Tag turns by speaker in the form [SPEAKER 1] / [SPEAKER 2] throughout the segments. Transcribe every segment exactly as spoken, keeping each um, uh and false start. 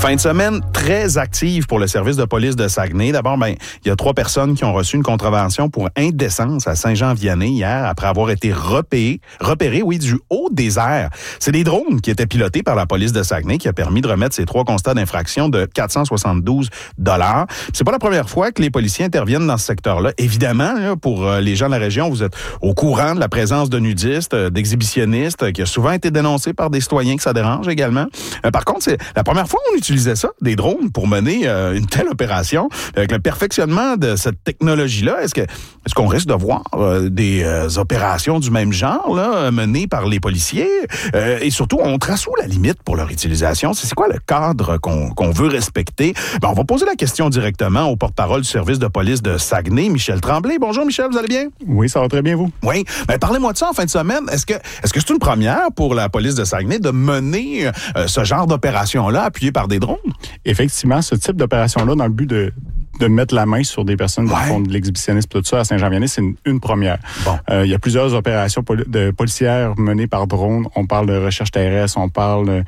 [SPEAKER 1] Fin de semaine très active pour le service de police de Saguenay. D'abord, ben, il y a trois personnes qui ont reçu une contravention pour indécence à Saint-Jean-Vianney hier après avoir été repérées, repérées, oui, du haut des airs. C'est des drones qui étaient pilotés par la police de Saguenay qui a permis de remettre ces trois constats d'infraction de quatre cent soixante-douze dollars. C'est pas la première fois que les policiers interviennent dans ce secteur-là. Évidemment, là, pour les gens de la région, vous êtes au courant de la présence de nudistes, d'exhibitionnistes, qui a souvent été dénoncée par des citoyens que ça dérange également. Euh, par contre, c'est la première fois qu'on utilisait ça, des drones, pour mener euh, une telle opération. Avec le perfectionnement de cette technologie-là, est-ce que est-ce qu'on risque de voir euh, des euh, opérations du même genre là, menées par les policiers? Euh, et surtout, on trace où la limite pour leur utilisation? C'est, c'est quoi le cadre qu'on, qu'on veut respecter? Ben, on va poser la question directement au porte-parole du service de police de Saguenay, Michel Tremblay. Bonjour Michel, vous allez bien?
[SPEAKER 2] Oui, ça va très bien, vous?
[SPEAKER 1] Oui. Ben, parlez-moi de ça en fin de semaine. Est-ce que est-ce que c'est une première pour la police de Saguenay de mener euh, ce genre d'opération-là appuyée par des drones?
[SPEAKER 2] Effectivement, ce type d'opération-là, dans le but de, de mettre la main sur des personnes qui ouais. font de l'exhibitionnisme, tout ça, à Saint-Jean-Vianney, c'est une, une première. Bon. Euh, il y a plusieurs opérations poli- de policières menées par drone. On parle de recherche terrestre, on parle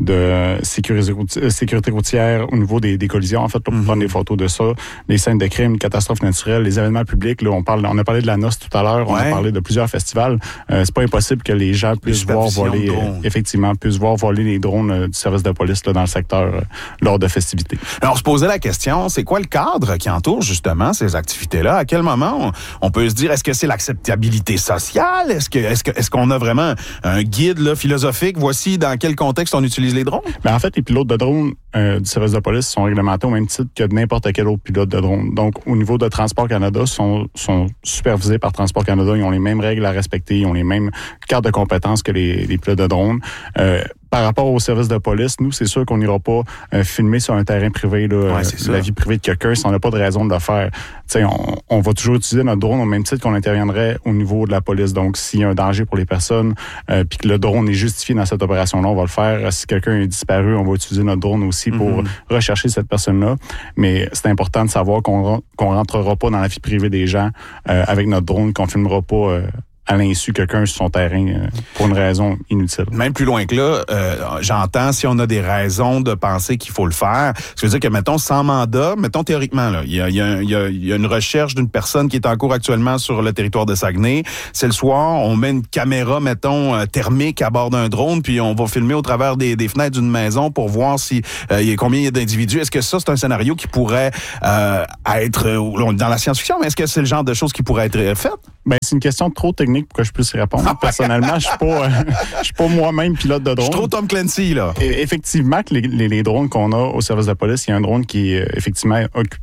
[SPEAKER 2] de sécurité, routière, sécurité routière au niveau des, des collisions, en fait, pour mm-hmm. prendre des photos de ça, les scènes de crime, les catastrophes naturelles, les événements publics. Là, on parle, on a parlé de la noce tout à l'heure, ouais. on a parlé de plusieurs festivals. Euh, c'est pas impossible que les gens puissent voir voler, euh, effectivement, puissent voir voler les drones euh, du service de police là, dans le secteur euh, lors de festivités.
[SPEAKER 1] Alors, on se posait la question, c'est quoi le cadre qui entoure justement ces activités-là? À quel moment on, on peut se dire, est-ce que c'est l'acceptabilité sociale? Est-ce que est-ce que est-ce qu'on a vraiment un guide là, philosophique? Voici dans quel contexte on utilise les drones?
[SPEAKER 2] Ben, en fait, les pilotes de drones euh, du service de police sont réglementés au même titre que n'importe quel autre pilote de drone. Donc, au niveau de Transport Canada, sont sont supervisés par Transport Canada. Ils ont les mêmes règles à respecter, ils ont les mêmes cartes de compétences que les, les pilotes de drone. Euh, Par rapport au service de police, nous, c'est sûr qu'on n'ira pas euh, filmer sur un terrain privé, là, ouais, euh, la vie privée de quelqu'un, si on n'a pas de raison de le faire. T'sais, on, on va toujours utiliser notre drone au même titre qu'on interviendrait au niveau de la police. Donc, s'il y a un danger pour les personnes, euh, puis que le drone est justifié dans cette opération-là, on va le faire. Si quelqu'un est disparu, on va utiliser notre drone aussi pour mm-hmm. rechercher cette personne-là. Mais c'est important de savoir qu'on qu'on rentrera pas dans la vie privée des gens euh, avec notre drone, qu'on filmera pas euh, à l'insu quelqu'un sur son terrain euh, pour une raison inutile.
[SPEAKER 1] Même plus loin que là, euh, j'entends si on a des raisons de penser qu'il faut le faire. Ça veut dire que, mettons, sans mandat, mettons théoriquement, là, il y a, il y a, il y a, il y a une recherche d'une personne qui est en cours actuellement sur le territoire de Saguenay. C'est le soir, on met une caméra, mettons, euh, thermique à bord d'un drone, puis on va filmer au travers des, des fenêtres d'une maison pour voir si euh, il y a combien il y a d'individus. Est-ce que ça, c'est un scénario qui pourrait euh, être euh, dans la science-fiction, mais est-ce que c'est le genre de choses qui pourrait être euh, faites?
[SPEAKER 2] Ben, c'est une question trop technique pour que je puisse y répondre. Personnellement, je suis pas, euh, je suis pas moi-même pilote de drone.
[SPEAKER 1] Je suis trop Tom Clancy, là.
[SPEAKER 2] Et effectivement, que les, les, les drones qu'on a au service de police, il y a un drone qui est effectivement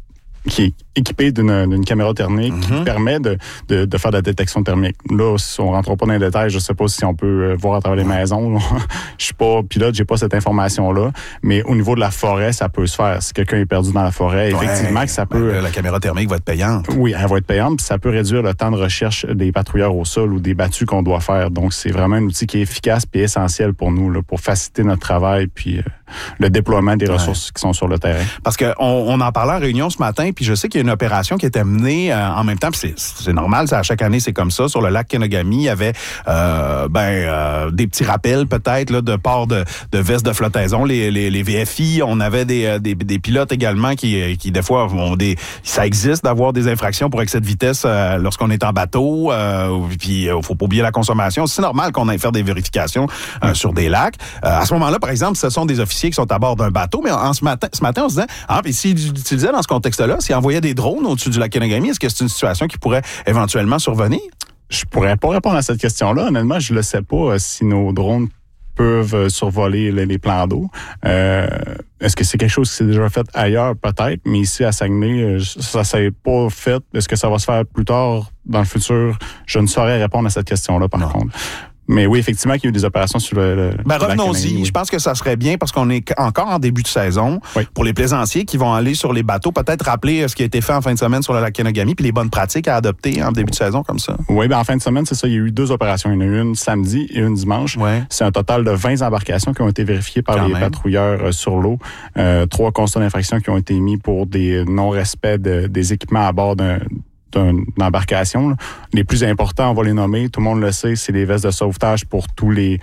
[SPEAKER 2] qui est équipé d'une, d'une caméra thermique mm-hmm. qui permet de, de, de faire de la détection thermique. Là, si on rentre pas dans les détails, je sais pas si on peut voir à travers les maisons. Je suis pas pilote, j'ai pas cette information-là. Mais au niveau de la forêt, ça peut se faire. Si quelqu'un est perdu dans la forêt, ouais, effectivement que ça peut...
[SPEAKER 1] Ben, la caméra thermique va être payante.
[SPEAKER 2] Oui, elle va être payante, puis ça peut réduire le temps de recherche des patrouilleurs au sol ou des battues qu'on doit faire. Donc, c'est vraiment un outil qui est efficace et essentiel pour nous, là, pour faciliter notre travail puis euh, le déploiement des ressources ouais. qui sont sur le terrain.
[SPEAKER 1] Parce qu'on on en parlait en réunion ce matin, puis je sais qu'il y a une opération qui était menée euh, en même temps, puis c'est, c'est normal, ça, à chaque année c'est comme ça. Sur le lac Kenogami, il y avait euh, ben euh, des petits rappels peut-être là, de port de, de vestes de flottaison, les, les, les V F I. On avait des, des, des pilotes également qui, qui des fois ont des... Ça existe d'avoir des infractions pour excès de vitesse euh, lorsqu'on est en bateau, euh, puis il euh, faut pas oublier la consommation. C'est normal qu'on aille faire des vérifications euh, sur des lacs. Euh, à ce moment-là, par exemple, ce sont des officiers qui sont à bord d'un bateau, mais en, en ce matin, ce matin, on se disait, ah, puis s'ils utilisaient dans ce contexte-là, s'ils envoyaient des drones au-dessus du lac Kenogami, est-ce que c'est une situation qui pourrait éventuellement survenir?
[SPEAKER 2] Je pourrais pas répondre à cette question-là. Honnêtement, je le sais pas euh, si nos drones peuvent euh, survoler les, les plans d'eau. Euh, est-ce que c'est quelque chose qui s'est déjà fait ailleurs? Peut-être, mais ici à Saguenay, euh, ça ne s'est pas fait. Est-ce que ça va se faire plus tard dans le futur? Je ne saurais répondre à cette question-là, par non. contre. Mais oui, effectivement, qu'il y a eu des opérations sur le... le
[SPEAKER 1] ben, revenons-y. Oui. Je pense que ça serait bien parce qu'on est encore en début de saison. Oui. Pour les plaisanciers qui vont aller sur les bateaux, peut-être rappeler ce qui a été fait en fin de semaine sur le lac Kenogami puis les bonnes pratiques à adopter en début de saison comme ça.
[SPEAKER 2] Oui, ben en fin de semaine, c'est ça. Il y a eu deux opérations. Il y en a eu une samedi et une dimanche. Oui. C'est un total de vingt embarcations qui ont été vérifiées par Quand les même. patrouilleurs euh, sur l'eau. Euh, trois constats d'infraction qui ont été mis pour des non-respects de, des équipements à bord d'un... d'une embarcation. Là. Les plus importants, on va les nommer, tout le monde le sait, c'est les vestes de sauvetage pour tous les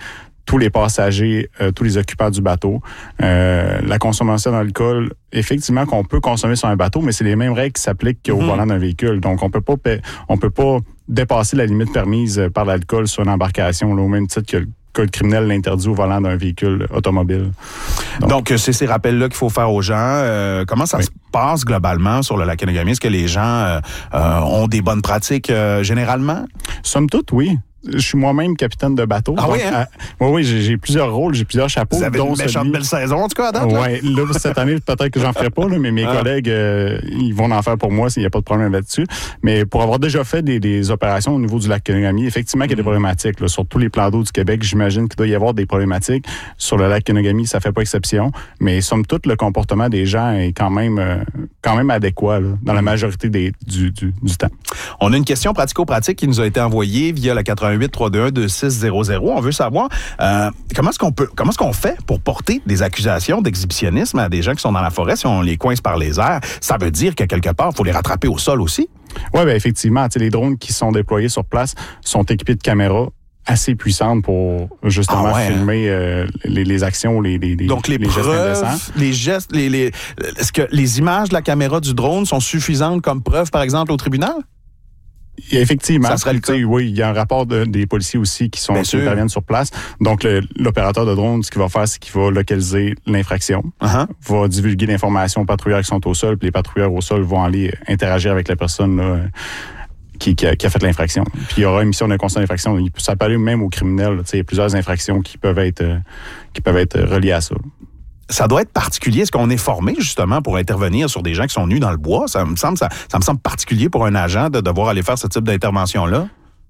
[SPEAKER 2] tous les passagers, euh, tous les occupants du bateau. Euh, la consommation d'alcool, effectivement, qu'on peut consommer sur un bateau, mais c'est les mêmes règles qui s'appliquent qu'au mmh. volant d'un véhicule. Donc, on peut pas, on peut pas dépasser la limite permise par l'alcool sur une embarcation, là, au même titre que le code criminel l'interdit au volant d'un véhicule automobile.
[SPEAKER 1] Donc, Donc c'est ces rappels-là qu'il faut faire aux gens. Euh, comment ça oui. se passe globalement sur le lac Kenegami? Est-ce que les gens euh, euh, ont des bonnes pratiques euh, généralement?
[SPEAKER 2] Somme toute, oui. Je suis moi-même capitaine de bateau.
[SPEAKER 1] Ah donc, oui, hein?
[SPEAKER 2] euh, oui, oui, j'ai, j'ai plusieurs rôles, j'ai plusieurs chapeaux.
[SPEAKER 1] Vous avez une méchante celui... belle saison, en tout cas, à date.
[SPEAKER 2] Oui, là, cette année, peut-être que j'en ferai pas, là, mais mes ah. collègues, euh, ils vont en faire pour moi s'il n'y a pas de problème là-dessus. Mais pour avoir déjà fait des, des opérations au niveau du lac Kenegami, effectivement, il y a des problématiques. Là, sur tous les plans d'eau du Québec, j'imagine qu'il doit y avoir des problématiques. Sur le lac Kenegami, ça fait pas exception. Mais somme toute, le comportement des gens est quand même, euh, quand même adéquat là, dans la majorité des, du, du, du temps.
[SPEAKER 1] On a une question pratico-pratique qui nous a été envoyée via le quatre-vingt-huit trois deux un deux six zéro zéro. On veut savoir euh, comment est-ce qu'on peut, comment est-ce qu'on fait pour porter des accusations d'exhibitionnisme à des gens qui sont dans la forêt si on les coince par les airs. Ça veut dire que quelque part, il faut les rattraper au sol aussi.
[SPEAKER 2] Oui, bien effectivement. Les drones qui sont déployés sur place sont équipés de caméras assez puissantes pour justement ah ouais, filmer euh, les, les actions, les, les,
[SPEAKER 1] Donc les, les preuves, gestes les gestes, les, les, est-ce que les images de la caméra du drone sont suffisantes comme preuve, par exemple, au tribunal?
[SPEAKER 2] Effectivement, ça serait le cas. Oui, il y a un rapport de, des policiers aussi qui sont qui interviennent sur place. Donc, le, l'opérateur de drone, ce qu'il va faire, c'est qu'il va localiser l'infraction, uh-huh. va divulguer l'information aux patrouilleurs qui sont au sol, puis les patrouilleurs au sol vont aller interagir avec la personne là, qui, qui, a, qui a fait l'infraction. Puis il y aura émission d'un constat d'infraction. Ça peut aller même aux criminels. Il y a plusieurs infractions qui peuvent être qui peuvent être reliées à ça.
[SPEAKER 1] Ça doit être particulier. Est-ce qu'on est formé, justement, pour intervenir sur des gens qui sont nus dans le bois? Ça me semble, ça, ça me semble particulier pour un agent de devoir aller faire ce type d'intervention-là.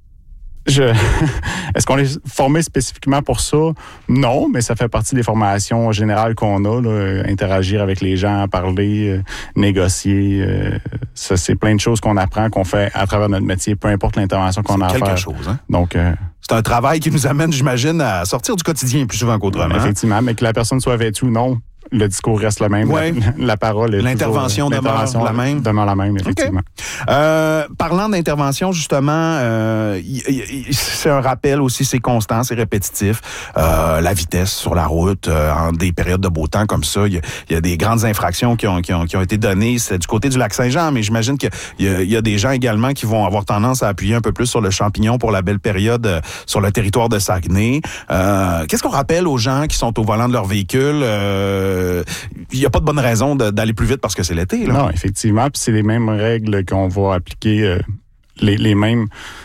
[SPEAKER 2] Je... Est-ce qu'on est formé spécifiquement pour ça? Non, mais ça fait partie des formations générales qu'on a. Là. Interagir avec les gens, parler, euh, négocier. Euh, ça, c'est plein de choses qu'on apprend, qu'on fait à travers notre métier, peu importe l'intervention qu'on
[SPEAKER 1] c'est
[SPEAKER 2] a à
[SPEAKER 1] faire.
[SPEAKER 2] quelque
[SPEAKER 1] chose, hein?
[SPEAKER 2] Donc... Euh,
[SPEAKER 1] c'est un travail qui nous amène, j'imagine, à sortir du quotidien plus souvent qu'autrement.
[SPEAKER 2] Effectivement, mais que la personne soit vêtue ou non, le discours reste le même.
[SPEAKER 1] Ouais.
[SPEAKER 2] La, la parole est
[SPEAKER 1] L'intervention
[SPEAKER 2] toujours,
[SPEAKER 1] demeure
[SPEAKER 2] l'intervention
[SPEAKER 1] la même.
[SPEAKER 2] Demeure la même, effectivement.
[SPEAKER 1] Okay. Euh, parlant d'intervention, justement, euh, y, y, c'est un rappel aussi, c'est constant, c'est répétitif. Euh, la vitesse sur la route, euh, en des périodes de beau temps comme ça, il y, y a des grandes infractions qui ont, qui ont, qui ont été données. C'est du côté du lac Saint-Jean, mais j'imagine qu'il y a, y a des gens également qui vont avoir tendance à appuyer un peu plus sur le champignon pour la belle période euh, sur le territoire de Saguenay. Euh, qu'est-ce qu'on rappelle aux gens qui sont au volant de leur véhicule? Euh, il n'y a pas de bonne raison de, d'aller plus vite parce que c'est l'été. Là.
[SPEAKER 2] Non, effectivement. Puis c'est les mêmes règles qu'on va appliquer, euh, les, les mêmes,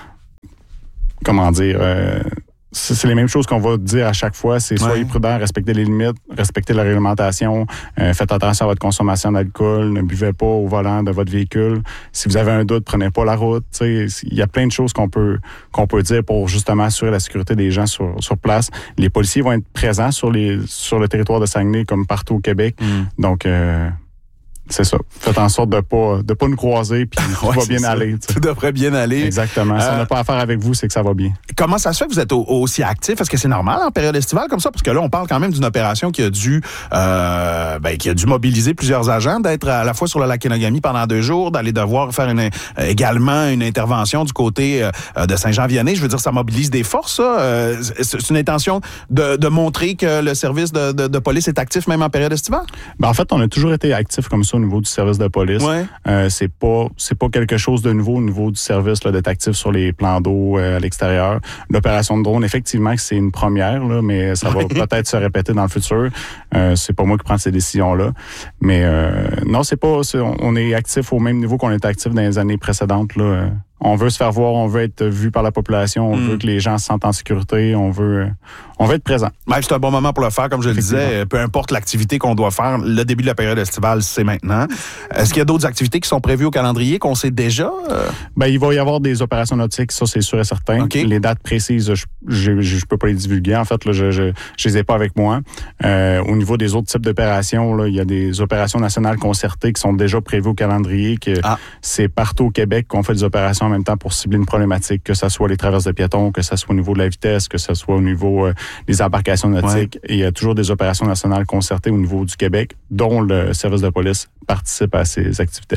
[SPEAKER 2] comment dire, euh, c'est, c'est les mêmes choses qu'on va dire à chaque fois. C'est soyez ouais. prudents, respectez les limites, respectez la réglementation, euh, faites attention à votre consommation d'alcool, ne buvez pas au volant de votre véhicule. Si vous avez un doute, prenez pas la route. Il y a plein de choses qu'on peut qu'on peut dire pour justement assurer la sécurité des gens sur, sur place. Les policiers vont être présents sur les sur le territoire de Saguenay comme partout au Québec. Mm. Donc euh, c'est ça. Faites en sorte de pas de pas nous croiser, puis tout ouais, va bien ça. aller. T'sais.
[SPEAKER 1] Tout devrait bien aller.
[SPEAKER 2] Exactement. Si euh, on n'a pas affaire avec vous, c'est que ça va bien.
[SPEAKER 1] Comment ça se fait que vous êtes au, aussi actif? Est-ce que c'est normal en période estivale comme ça? Parce que là, on parle quand même d'une opération qui a dû euh, ben, qui a dû mobiliser plusieurs agents, d'être à la fois sur le lac Kenegami pendant deux jours, d'aller devoir faire une, euh, également une intervention du côté euh, de Saint-Jean-Vianney. Je veux dire, ça mobilise des forces, ça. Euh, c'est une intention de, de montrer que le service de, de, de police est actif même en période estivale?
[SPEAKER 2] Ben, en fait, on a toujours été actif comme ça au niveau du service de police.
[SPEAKER 1] Ouais.
[SPEAKER 2] Euh, c'est pas c'est pas quelque chose de nouveau au niveau du service là, d'être actif sur les plans d'eau euh, à l'extérieur. L'opération de drone, effectivement, c'est une première, là, mais ça va peut-être se répéter dans le futur. Euh, c'est pas moi qui prends ces décisions-là. Mais euh, non, c'est pas. C'est, on est actif au même niveau qu'on était actif dans les années précédentes. Là. On veut se faire voir, on veut être vu par la population, on mm. veut que les gens se sentent en sécurité, on veut, on veut être présent.
[SPEAKER 1] Ben, c'est un bon moment pour le faire, comme je le disais. Peu importe l'activité qu'on doit faire, le début de la période estivale, c'est maintenant. Est-ce qu'il y a d'autres activités qui sont prévues au calendrier qu'on sait déjà?
[SPEAKER 2] Ben, il va y avoir des opérations nautiques, ça c'est sûr et certain.
[SPEAKER 1] Okay.
[SPEAKER 2] Les dates précises, je, je, je peux pas les divulguer. En fait, là, je, je, je les ai pas avec moi. Euh, au niveau des autres types d'opérations, là, il y a des opérations nationales concertées qui sont déjà prévues au calendrier. Que ah. C'est partout au Québec qu'on fait des opérations en même temps pour cibler une problématique, que ce soit les traverses de piétons, que ce soit au niveau de la vitesse, que ce soit au niveau euh, des embarcations nautiques. Ouais. Et il y a toujours des opérations nationales concertées au niveau du Québec, dont le service de police participe à ces activités-là.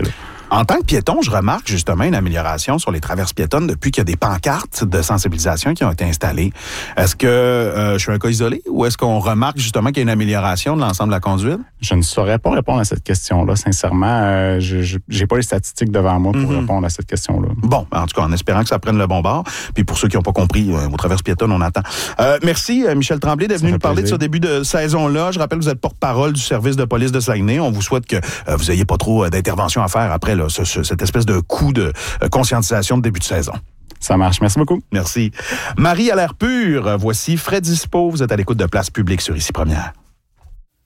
[SPEAKER 1] En tant que piéton, je remarque justement une amélioration sur les traverses piétonnes depuis qu'il y a des pancartes de sensibilisation qui ont été installées. Est-ce que euh, je suis un cas isolé ou est-ce qu'on remarque justement qu'il y a une amélioration de l'ensemble de la conduite?
[SPEAKER 2] Je ne saurais pas répondre à cette question-là. Sincèrement, euh, je n'ai pas les statistiques devant moi pour mm-hmm. répondre à cette question-là.
[SPEAKER 1] Bon, en tout cas, en espérant que ça prenne le bon bord. Puis pour ceux qui n'ont pas compris, euh, aux traverses piétonnes, on attend. Euh, merci, euh, Michel Tremblay, d'être venu nous parler plaisir. de ce début de saison-là. Je rappelle que vous êtes porte-parole du service de police de Saguenay. On vous souhaite que euh, vous n'ayez pas trop euh, d'intervention à faire après là, ce, ce, cette espèce de coup de euh, conscientisation de début de saison.
[SPEAKER 2] Ça marche. Merci beaucoup.
[SPEAKER 1] Merci. Marie à l'air pur. Voici Fred Dispo. Vous êtes à l'écoute de Place Publique sur Ici Première.